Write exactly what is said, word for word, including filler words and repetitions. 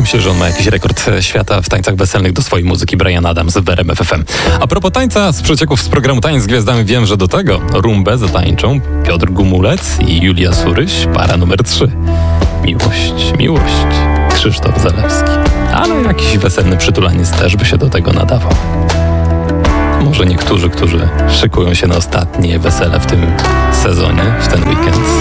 Domyślam się, że on ma jakiś rekord świata w tańcach weselnych do swojej muzyki. Brian Adams w R M F F M. A propos tańca, z przecieków z programu Tańc z Gwiazdami wiem, że do tego rumbę zatańczą Piotr Gumulec i Julia Suryś, para numer trzy. Miłość, miłość, Krzysztof Zalewski. Ale jakiś weselny przytulaniec też by się do tego nadawał. Może niektórzy, którzy szykują się na ostatnie wesele w tym sezonie, w ten weekend,